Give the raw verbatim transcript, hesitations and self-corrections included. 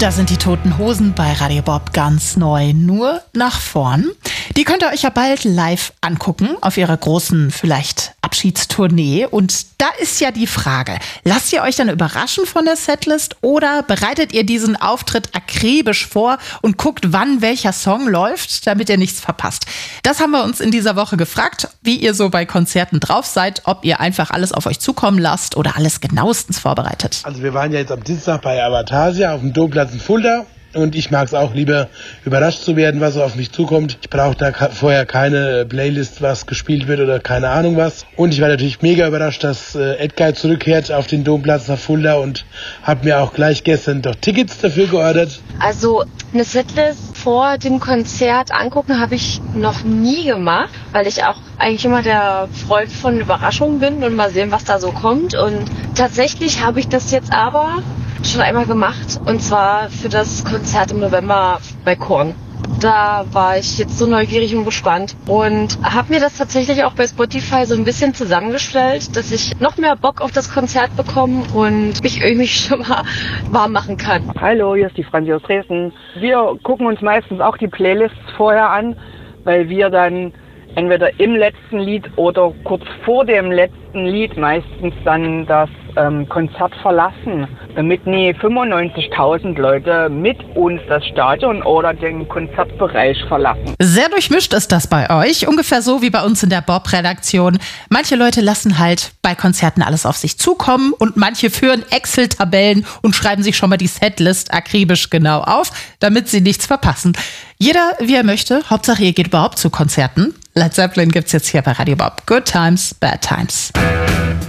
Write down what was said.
Da sind die Toten Hosen bei Radio Bob ganz neu, nur nach vorn. Die könnt ihr euch ja bald live angucken auf ihrer großen, vielleicht Abschiedstournee. Und da ist ja die Frage, lasst ihr euch dann überraschen von der Setlist oder bereitet ihr diesen Auftritt akribisch vor und guckt, wann welcher Song läuft, damit ihr nichts verpasst? Das haben wir uns in dieser Woche gefragt, wie ihr so bei Konzerten drauf seid, ob ihr einfach alles auf euch zukommen lasst oder alles genauestens vorbereitet. Also wir waren ja jetzt am Dienstag bei Avatasia auf dem Domplatz in Fulda. Und ich mag es auch lieber, überrascht zu werden, was so auf mich zukommt. Ich brauche da vorher keine Playlist, was gespielt wird oder keine Ahnung was. Und ich war natürlich mega überrascht, dass äh, Edguy zurückkehrt auf den Domplatz nach Fulda und habe mir auch gleich gestern doch Tickets dafür geordert. Also eine Setlist vor dem Konzert angucken habe ich noch nie gemacht, weil ich auch eigentlich immer der Freund von Überraschungen bin und mal sehen, was da so kommt. Und tatsächlich habe ich das jetzt aber schon einmal gemacht, und zwar für das Konzert im November bei Korn. Da war ich jetzt so neugierig und gespannt und habe mir das tatsächlich auch bei Spotify so ein bisschen zusammengestellt, dass ich noch mehr Bock auf das Konzert bekomme und mich irgendwie schon mal warm machen kann. Hallo, hier ist die Franzi aus Dresden. Wir gucken uns meistens auch die Playlists vorher an, weil wir dann entweder im letzten Lied oder kurz vor dem letzten Lied meistens dann das ähm, Konzert verlassen, damit nie fünfundneunzigtausend Leute mit uns das Stadion oder den Konzertbereich verlassen. Sehr durchmischt ist das bei euch, ungefähr so wie bei uns in der Bob-Redaktion. Manche Leute lassen halt bei Konzerten alles auf sich zukommen und manche führen Excel-Tabellen und schreiben sich schon mal die Setlist akribisch genau auf, damit sie nichts verpassen. Jeder, wie er möchte, Hauptsache ihr geht überhaupt zu Konzerten. Led Zeppelin gibt's jetzt hier bei Radio Bob. Good Times, Bad Times.